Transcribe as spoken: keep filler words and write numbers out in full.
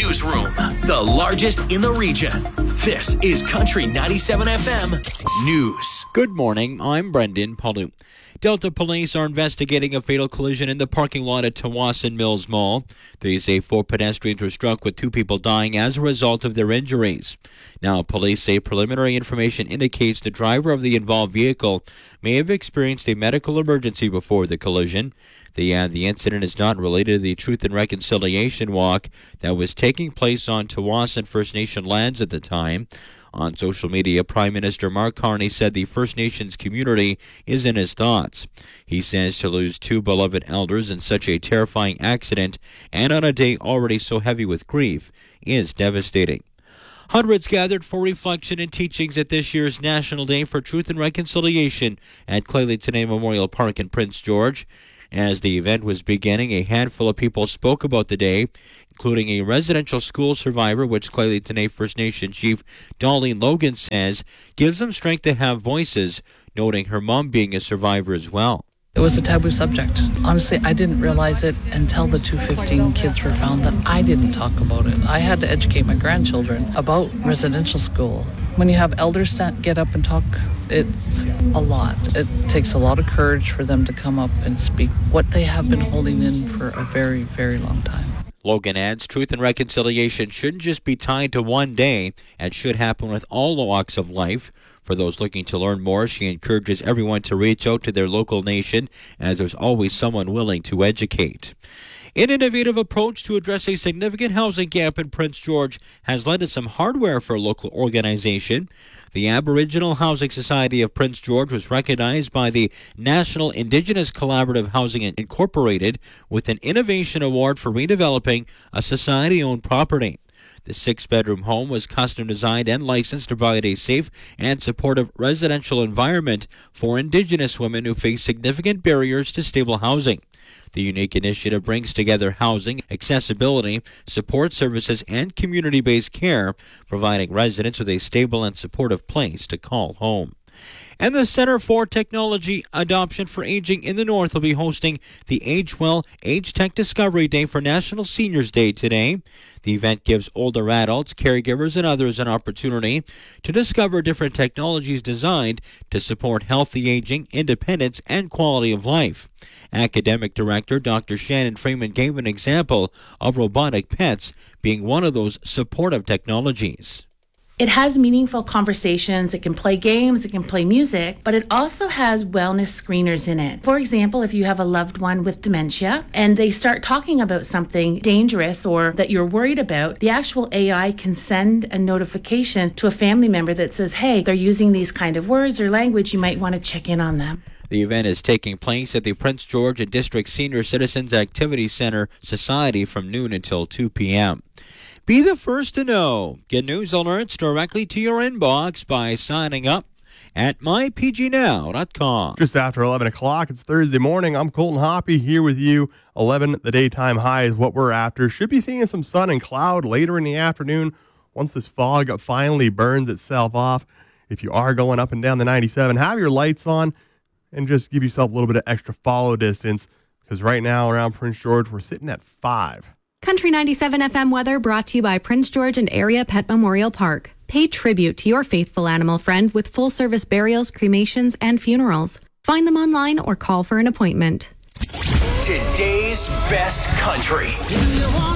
Newsroom, the largest in the region. This is Country ninety-seven F M News. Good morning, I'm Brendan Palu. Delta police are investigating a fatal collision in the parking lot at Tsawwassen Mills Mall. They say four pedestrians were struck with two people dying as a result of their injuries. Now, police say preliminary information indicates the driver of the involved vehicle may have experienced a medical emergency before the collision. The, uh, the incident is not related to the Truth and Reconciliation Walk that was taking place on Tsawwassen First Nation lands at the time. On social media, Prime Minister Mark Carney said the First Nations community is in his thoughts. He says to lose two beloved elders in such a terrifying accident and on a day already so heavy with grief is devastating. Hundreds gathered for reflection and teachings at this year's National Day for Truth and Reconciliation at Claylee Tenay Memorial Park in Prince George. As the event was beginning, a handful of people spoke about the day, including a residential school survivor, which Claylee Tenay First Nation Chief Darlene Logan says gives them strength to have voices, noting her mom being a survivor as well. It was a taboo subject. Honestly, I didn't realize it until the two fifteen kids were found that I didn't talk about it. I had to educate my grandchildren about residential school. When you have elders that get up and talk, it's a lot. It takes a lot of courage for them to come up and speak what they have been holding in for a very, very long time. Logan adds, truth and reconciliation shouldn't just be tied to one day and should happen with all walks of life. For those looking to learn more, she encourages everyone to reach out to their local nation, as there's always someone willing to educate. An innovative approach to address a significant housing gap in Prince George has led to some hardware for a local organization. The Aboriginal Housing Society of Prince George was recognized by the National Indigenous Collaborative Housing Incorporated with an Innovation Award for redeveloping a society-owned property. The six-bedroom home was custom designed and licensed to provide a safe and supportive residential environment for Indigenous women who face significant barriers to stable housing. The unique initiative brings together housing, accessibility, support services, and community-based care, providing residents with a stable and supportive place to call home. And the Center for Technology Adoption for Aging in the North will be hosting the Age Well Age Tech Discovery Day for National Seniors Day today. The event gives older adults, caregivers, and others an opportunity to discover different technologies designed to support healthy aging, independence, and quality of life. Academic Director Doctor Shannon Freeman gave an example of robotic pets being one of those supportive technologies. It has meaningful conversations, it can play games, it can play music, but it also has wellness screeners in it. For example, if you have a loved one with dementia and they start talking about something dangerous or that you're worried about, the actual A I can send a notification to a family member that says, hey, they're using these kind of words or language, you might want to check in on them. The event is taking place at the Prince George and District Senior Citizens Activity Center Society from noon until two p.m. Be the first to know. Get news alerts directly to your inbox by signing up at my p g now dot com. Just after eleven o'clock, it's Thursday morning. I'm Colton Hoppy here with you. eleven, the daytime high is what we're after. Should be seeing some sun and cloud later in the afternoon once this fog finally burns itself off. If you are going up and down the ninety-seven, have your lights on and just give yourself a little bit of extra follow distance, because right now around Prince George, we're sitting at five. Country ninety-seven F M weather brought to you by Prince George and Area Pet Memorial Park. Pay tribute to your faithful animal friend with full-service burials, cremations, and funerals. Find them online or call for an appointment. Today's best country.